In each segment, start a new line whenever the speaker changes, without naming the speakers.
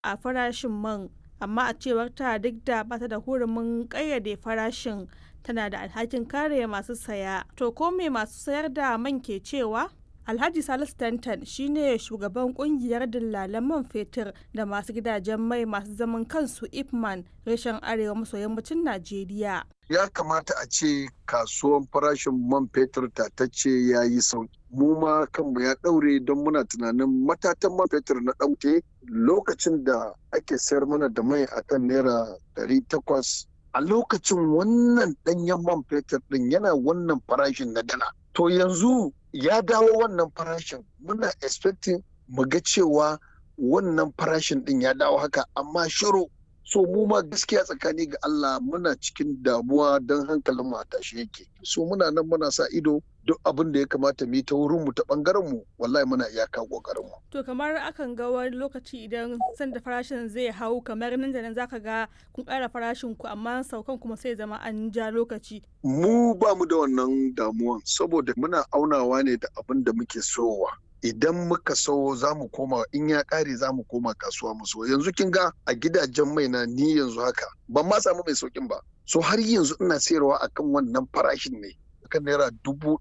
a farashin man, amma a cewar ta duk da bata da hurumin ƙayyade farashin, tana da alhakin kare masu saya. To ko me masu sayar da man ke cewa? Alhaji Salisu Tantan shine shugaban kungiyar dillalan man fetur da masu gidajen mai masu zaman kansu Ipman reshen arewa maso yammacin Najeriya.
Ya kamata a ce kasuwan farashin man fetur tatacce ya yi sauki. Mu ma kanmu ya ɗaure don muna tunanin matatan man fetur na ɗauke lokacin da ake sayar mana da mai akan naira 800. A lokacin wannan ɗanyen man fetur ɗin yana wannan farashin na dala. To yanzu ya dawo wannan farashin, muna expecting mu ga cewa wannan farashin ɗin ya dawo haka, amma shiru. So mu ma gaskiya tsakani ga Allah muna cikin damuwa don hankalin mu a tashi yake. So muna nan muna sa ido duk abin da ya kamata mu yi ta wurin mu ta bangaren mu, wallahi muna iyaka kokarin mu.
To kamar akan ga wani lokaci idan sanda farashin zai hau, kamar nan da nan zaka ga kun ƙara farashin ku amma saukan kuma sai zama an ja lokaci.
Mu ba mu da wannan damuwan saboda muna aunawa ne da abin da muke sowa. Idan muka so za mu koma, in ya ƙare za mu koma kasuwa mu so. Yanzu kin ga a gidajen mai na ni yanzu haka ban ma samu mai saukin ba. So har yanzu ina sayarwa akan wannan farashin ne, akan naira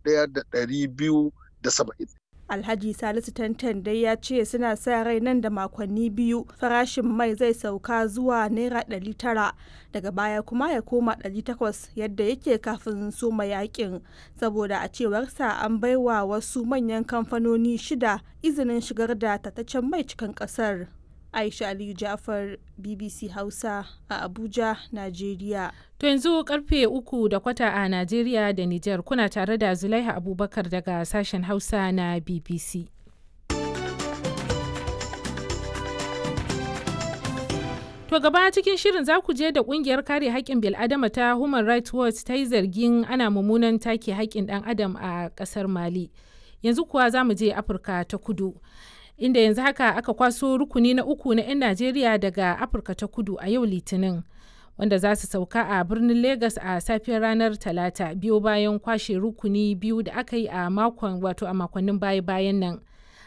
1,270.
Alhaji Salisu Tantan dai ya ce suna sa rai nan da makonni biyu farashin mai zai sauka zuwa naira 900, daga baya kuma ya koma 800 yadda yake kafin soma yakin, saboda a cewarsa an baiwa wasu manyan kamfanoni 6 izinin shigar da tataccen mai cikin kasar. Aisha Aliyu Jafar, BBC Hausa a Abuja, Najeriya.
To yanzu karfe 3:15 a Najeriya da Nijar, kuna tare da Zulaiha Abubakar daga sashen Hausa na BBC. To gaba cikin shirin za ku je da kungiyar kare haƙƙin bil'adama ta Human Rights Watch ta yi zargin ana mummunan take haƙƙin ɗan adam a ƙasar Mali. Yanzu kuwa za mu je Afirka ta Kudu, inda yanzu haka aka kwaso rukuni na 3 na 'yan Najeriya daga Afirka ta Kudu a yau Litinin, wanda za su sauka a birnin Legas a safiyar ranar Talata, biyo bayan kwashe rukuni 2 da aka yi a makonnin baya-bayan nan.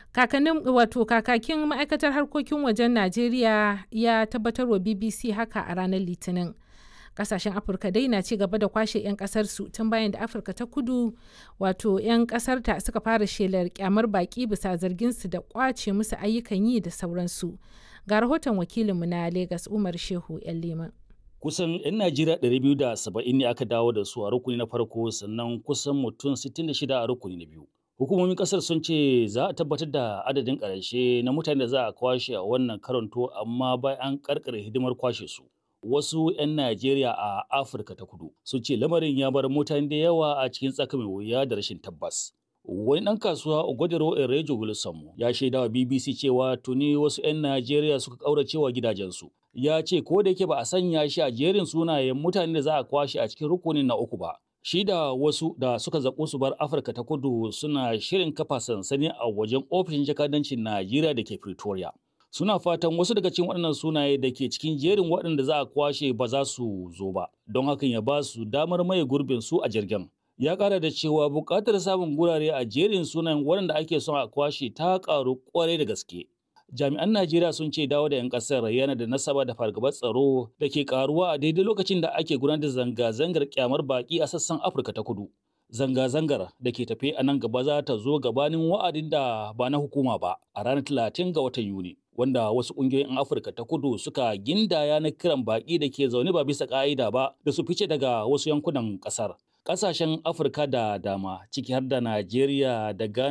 Kakakin ma'aikatar harkokin wajen Najeriya ya tabbatar wa BBC haka a ranar Litinin. Kasashen Afirka dai na ci gaba da kwashe 'yan kasarsu tun bayan da Afirka ta Kudu 'yan kasarta suka fara shelar kyamar baki bisa zarginsu da kwace musu ayyukan yi da sauransu. Ga rahoton wakilinmu na Legas Umar Shehu 'yan Liman.
Kusan 'yan Najeriya 270 ne aka dawo da su a rukuni na farko, sannan kusan mutum 66 a rukuni na biyu. Hukumomin kasar sun ce za a tabbatar da adadin ƙarshe na mutane da za a kwashe a wannan karanto, amma bayan an karkare hidimar kwashe su. Wasu 'yan Najeriya a Afirka ta Kudu sun ce lamarin ya bar mutane da yawa a cikin tsaka mai wuya da rashin tabbas. Wani ɗan kasuwa Ogodero Erejo Wilson ya shaida wa BBC cewa tuni wasu 'yan Najeriya suka ƙauracewa gidajensu. Ya ce ko da yake ba a sanya shi a jerin sunayen mutane da za a kwashe a cikin rukunin na 3 ba, shi da wasu da suka zaƙo su bar Afirka ta Kudu suna shirin kafa sansani a wajen ofishin jakadancin Najeriya da ke Pretoria. Suna fatan wasu daga cikin waɗannan sunaye da ke cikin jerin waɗanda za a kwashe ba za su zo ba, don hakan ya ba su damar maye gurbin su a jirgin. Ya ƙara da cewa buƙatar samun gurare a jerin sunayen waɗanda ake son a kwashe ta ƙaru ƙwarai da gaske. Jami'an Najeriya sun ce dawo da 'yan ƙasar yana da nasaba da fargabar tsaro da ke ƙaruwa a daidai lokacin da ake gudanar da zanga-zangar kyamar baƙi a sassan Afirka ta Kudu. Zanga-zangar da ke tafe a nan gaba za ta zo gabanin wa'adin da ba na hukuma ba a ranar 30 ga watan Yuni, wanda wasu ƙungiyoyin Afirka ta Kudu suka gindaya na kiran baƙi da ke zaune ba bisa ƙa'ida ba da su fice daga wasu yankunan ƙasar. Ƙasashen Afirka da dama, ciki har da Najeriya da Ghana